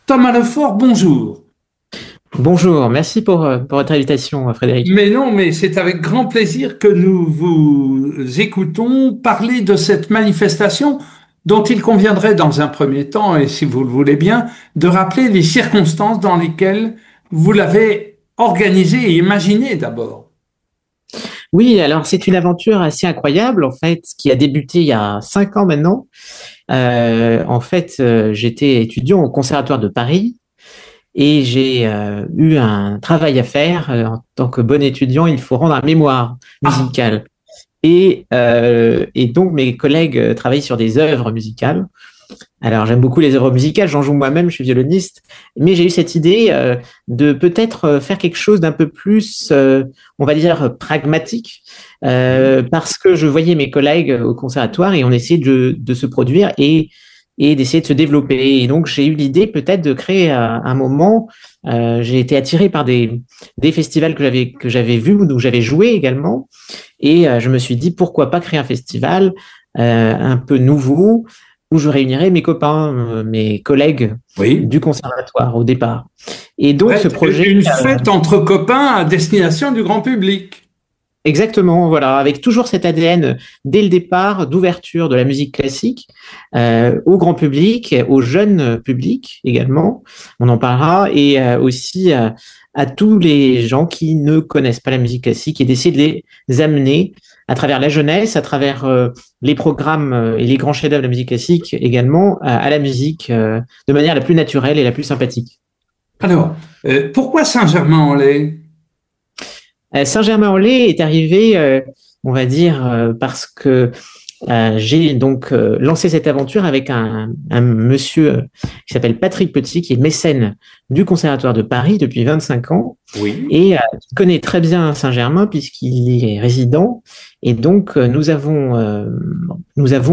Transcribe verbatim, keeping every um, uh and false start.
Thomas Lefort, bonjour. Bonjour, merci pour, euh, pour votre invitation, euh, Frédéric. Mais non, mais c'est avec grand plaisir que nous vous écoutons parler de cette manifestation dont il conviendrait dans un premier temps, et si vous le voulez bien, de rappeler les circonstances dans lesquelles vous l'avez organisée et imaginée d'abord. Oui, alors c'est une aventure assez incroyable, en fait, qui a débuté il y a cinq ans maintenant. Euh, en fait, euh, j'étais étudiant au Conservatoire de Paris et j'ai euh, eu un travail à faire. Euh, en tant que bon étudiant, il faut rendre un mémoire Ah, musical. Et, euh, et donc, mes collègues euh, travaillent sur des œuvres musicales. Alors, j'aime beaucoup les œuvres musicales, j'en joue moi-même, je suis violoniste, mais j'ai eu cette idée euh, de peut-être euh, faire quelque chose d'un peu plus, euh, on va dire, pragmatique, oui. euh, parce que je voyais mes collègues au conservatoire et on essayait de, de se produire et, et d'essayer de se développer. Et donc, j'ai eu l'idée peut-être de créer un, un moment. Euh, j'ai été attiré par des, des festivals que j'avais que j'avais vus, où j'avais joué également, et euh, je me suis dit pourquoi pas créer un festival euh, un peu nouveau où je réunirais mes copains, euh, mes collègues Oui. du conservatoire au départ. Et donc ce Bref, projet, une fête entre copains à destination du grand public. exactement, voilà, avec toujours cet A D N dès le départ d'ouverture de la musique classique euh, au grand public, au jeune public également, on en parlera, et euh, aussi euh, à tous les gens qui ne connaissent pas la musique classique et d'essayer de les amener à travers la jeunesse, à travers euh, les programmes euh, et les grands chefs-d'œuvre de la musique classique également, à, à la musique euh, de manière la plus naturelle et la plus sympathique. Alors, euh, pourquoi Saint-Germain-en-Laye? Euh, Saint-Germain-en-Laye est arrivé, euh, on va dire, euh, parce que euh, j'ai donc euh, lancé cette aventure avec un, un monsieur euh, qui s'appelle Patrick Petit, qui est mécène du Conservatoire de Paris depuis vingt-cinq ans Oui. et euh, qui connaît très bien Saint-Germain puisqu'il y est résident. Et donc, euh, nous avons, euh, nous avons